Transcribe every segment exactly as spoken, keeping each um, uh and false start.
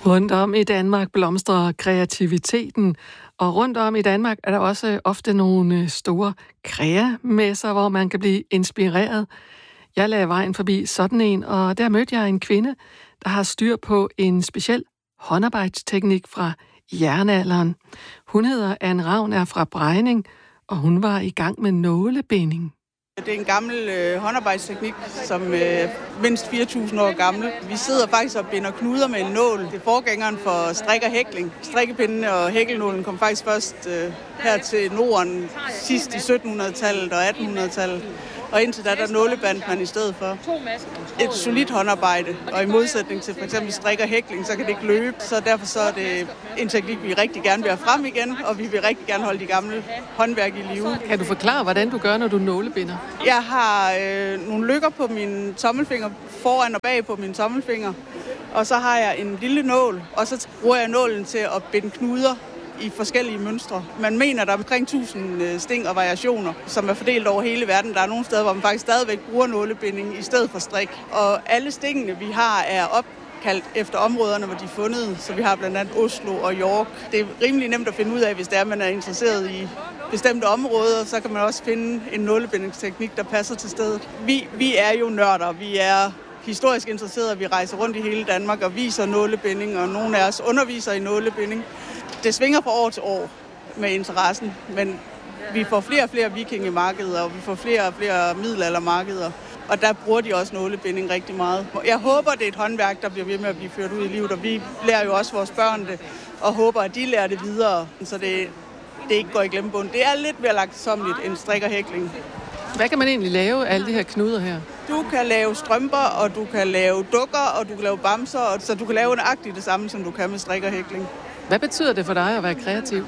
Rundt om i Danmark blomstrer kreativiteten, og rundt om i Danmark er der også ofte nogle store kreamesser, hvor man kan blive inspireret. Jeg lagde vejen forbi sådan en, og der mødte jeg en kvinde, der har styr på en speciel håndarbejdsteknik fra jernalderen. Hun hedder Anne Ravn, er fra Brejning, og hun var i gang med nålebinding. Det er en gammel øh, håndarbejdsteknik, som er øh, mindst fire tusind år gammel. Vi sidder faktisk og binder knuder med en nål. Det er forgængeren for strik og hækling. Strikkepindene og hækkelnålen kom faktisk først øh, her til Norden sidst i syttenhundredetallet og attenhundredetallet. Og indtil da, der nålebandt man i stedet for. Et solidt håndarbejde, og i modsætning til f.eks. strik og hækling, så kan det ikke løbe. Så derfor så er det en teknik, vi rigtig gerne vil have frem igen, og vi vil rigtig gerne holde de gamle håndværk i live. Kan du forklare, hvordan du gør, når du nålebinder? Jeg har øh, nogle lykker på mine tommelfinger, foran og bag på mine tommelfinger. Og så har jeg en lille nål, og så bruger jeg nålen til at binde knuder i forskellige mønstre. Man mener, der er omkring tusind sting og variationer, som er fordelt over hele verden. Der er nogle steder, hvor man faktisk stadigvæk bruger nålebinding i stedet for strik. Og alle stingene, vi har, er opkaldt efter områderne, hvor de er fundet. Så vi har blandt andet Oslo og York. Det er rimelig nemt at finde ud af, hvis det er, man er interesseret i bestemte områder. Så kan man også finde en nålebindingsteknik, der passer til stedet. Vi, vi er jo nørder. Vi er historisk interesserede. Vi rejser rundt i hele Danmark og viser nålebinding, og nogle af os underviser i nålebinding. Det svinger fra år til år med interessen, men vi får flere og flere vikingemarkeder, og vi får flere og flere middelaldermarkeder, og der bruger de også nålebinding rigtig meget. Jeg håber, det er et håndværk, der bliver ved med at blive ført ud i livet, og vi lærer jo også vores børn det, og håber, at de lærer det videre, så det, det ikke går i glemmebogen. Det er lidt mere langsommeligt end strik og hækling. Hvad kan man egentlig lave, alle de her knuder her? Du kan lave strømper, og du kan lave dukker, og du kan lave bamser, og så du kan lave nøjagtigt det samme, som du kan med strik og hækling. Hvad betyder det for dig at være kreativ?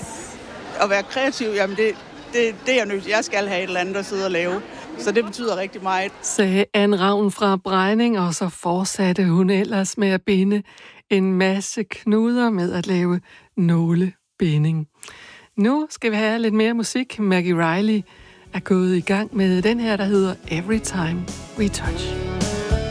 At være kreativ, jamen det, det, det er jeg nødt til. Jeg skal have et eller andet at sidde og lave. Så det betyder rigtig meget. Sagde Anne Ravn fra Brejning, og så fortsatte hun ellers med at binde en masse knuder med at lave nålebinding. Nu skal vi have lidt mere musik. Maggie Riley er gået i gang med den her, der hedder Every Time We Touch.